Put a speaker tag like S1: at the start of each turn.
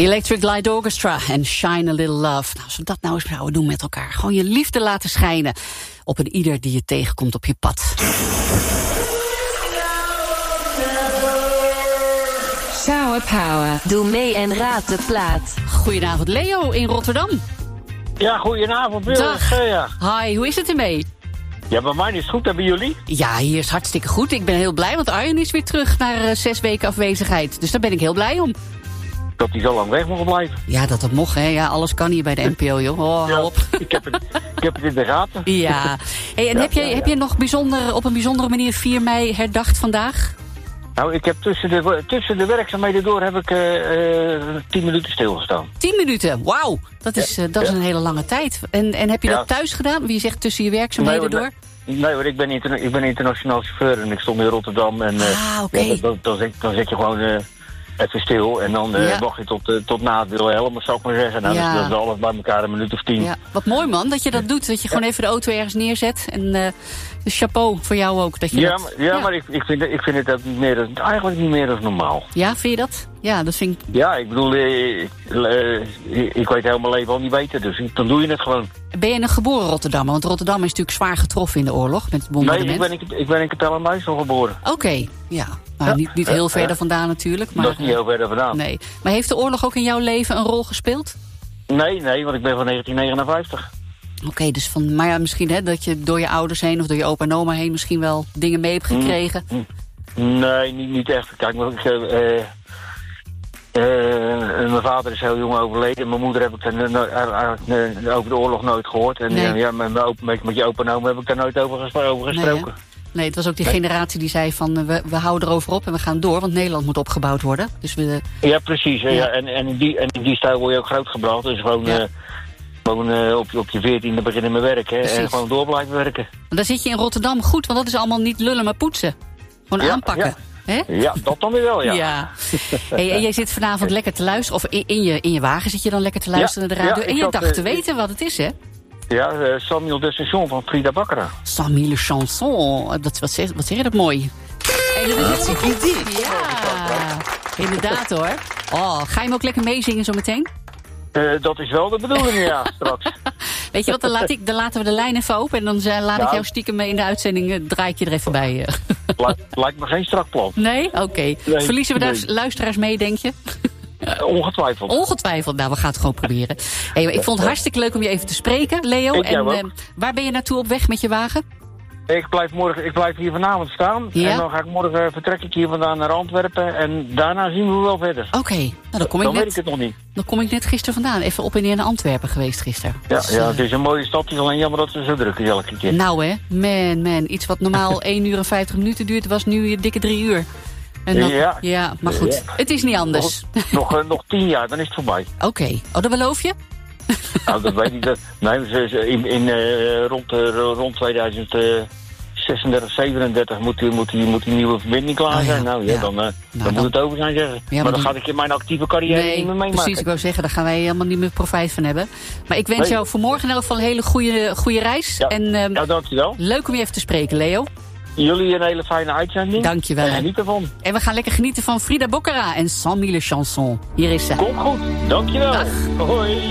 S1: Electric Light Orchestra en Shine a Little Love. Nou, als we dat nou eens zouden doen met elkaar. Gewoon je liefde laten schijnen op een ieder die je tegenkomt op je pad.
S2: Shower Power. Doe mee en raad de plaat.
S1: Goedenavond Leo in Rotterdam.
S3: Ja, goedenavond Wil.
S1: Dag.
S3: Ja.
S1: Hi, hoe is het ermee?
S3: Ja, bij mij is het goed, hebben jullie?
S1: Ja, hier is hartstikke goed. Ik ben heel blij, want Arjen is weer terug naar 6 weken afwezigheid. Dus daar ben ik heel blij om.
S3: Dat hij zo lang weg mocht blijven.
S1: Ja, dat mocht, hè. Ja, alles kan hier bij de NPO, joh. Oh,
S3: ja,
S1: hou op.
S3: Ik heb het in de gaten.
S1: Ja. Hey, en heb je nog op een bijzondere manier 4 mei herdacht vandaag?
S3: Nou, ik heb tussen de werkzaamheden door heb ik 10 minuten stilgestaan.
S1: 10 minuten, wauw. Dat is een hele lange tijd. En heb je dat thuis gedaan? Wie zegt tussen je werkzaamheden door?
S3: Nee hoor, ik ben internationaal chauffeur en ik stond in Rotterdam. En
S1: oké.
S3: Dan zit je gewoon even stil en dan wacht je tot na het Wilhelm, zou ik maar zeggen. Nou, dus dat is alles bij elkaar een minuut of 10.
S1: Ja, wat mooi man, dat je dat doet. Dat je gewoon even de auto ergens neerzet. En dus chapeau voor jou ook. Dat je
S3: maar ik vind het ook eigenlijk niet meer dan normaal.
S1: Ja, vind je dat? Ja, dat vind ik...
S3: Ja, ik bedoel, ik weet heel mijn leven al niet beter, dus dan doe je het gewoon.
S1: Ben je een geboren Rotterdammer? Want Rotterdam is natuurlijk zwaar getroffen in de oorlog met het bombardement.
S3: Nee, ik ben in Capelle aan de IJssel geboren.
S1: Oké, ja. Nou, niet heel verder vandaan natuurlijk. Maar,
S3: dat is niet heel verder vandaan.
S1: Nee. Maar heeft de oorlog ook in jouw leven een rol gespeeld?
S3: Nee, want ik ben van 1959.
S1: Oké, dus maar ja, misschien dat je door je ouders heen of door je opa en oma heen misschien wel dingen mee hebt gekregen.
S3: Nee, niet echt. Kijk, mijn vader is heel jong overleden. Mijn moeder heb ik over de oorlog nooit gehoord. En met je opa en oma heb ik daar nooit over gesproken.
S1: Nee, het was ook die generatie die zei van we houden erover op en we gaan door, want Nederland moet opgebouwd worden. Dus
S3: ja, precies. Ja. En in die stijl word je ook grootgebracht. Dus gewoon op je 14e beginnen met werken. En gewoon door blijven werken.
S1: Maar dan zit je in Rotterdam goed, want dat is allemaal niet lullen maar poetsen. Gewoon aanpakken.
S3: Ja.
S1: Hè?
S3: Ja, dat dan weer wel, ja.
S1: Hey, en jij zit vanavond lekker te luisteren, of in je wagen zit je dan lekker te luisteren naar de radio. En je dacht te weten wat het is, hè?
S3: Ja, Samuel de Chanson van Frida Bakkera.
S1: Samuel de Chanson, wat zeg je dat mooi. Ja, inderdaad hoor. Oh, ga je hem ook lekker meezingen zo meteen?
S3: Dat is wel de bedoeling, ja, straks.
S1: Weet je wat, dan laten we de lijn even open en dan laat ik jou stiekem mee in de uitzending, draai ik je er even bij.
S3: Lijkt me geen strak plan.
S1: Nee? Oké. Nee, verliezen we daar luisteraars mee, denk je?
S3: Ongetwijfeld.
S1: Ongetwijfeld. Nou, we gaan het gewoon proberen. Hey, ik vond het hartstikke leuk om je even te spreken, Leo. En waar ben je naartoe op weg met je wagen?
S3: Ik blijf hier vanavond staan.
S1: Ja?
S3: En dan vertrek ik hier vandaan naar Antwerpen. En daarna zien we wel verder.
S1: Oké. Nou, dan
S3: weet ik het nog niet.
S1: Dan kom ik net gisteren vandaan. Even op en neer naar Antwerpen geweest gisteren.
S3: Ja, dus, het is een mooie stad. Het is alleen jammer dat ze zo druk is elke keer.
S1: Nou hè, man. Iets wat normaal 1 uur en 50 minuten duurt, was nu dikke 3 uur. En dan, ja, maar goed. Het is niet anders.
S3: Nog 10 jaar, dan is het voorbij.
S1: Oké. Oh, dat beloof je?
S3: Nou, dat weet ik. Nee, rond 2036, 37 moet die nieuwe verbinding klaar zijn. Dan moet het over zijn, zeggen. Ja, maar dan ga ik in mijn actieve carrière niet meer meemaken.
S1: Precies, ik wou zeggen, daar gaan wij helemaal niet meer profijt van hebben. Maar ik wens jou voor morgen in elk geval een hele goede reis.
S3: Ja,
S1: en,
S3: dankjewel.
S1: Leuk om je even te spreken, Leo.
S3: Jullie een hele fijne uitzending.
S1: Dankjewel.
S3: En geniet ervan.
S1: En we gaan lekker genieten van Frida Bakkera en Samuel de Chanson. Hier is ze.
S3: Kom goed. Dankjewel.
S1: Dag.
S3: Hoi.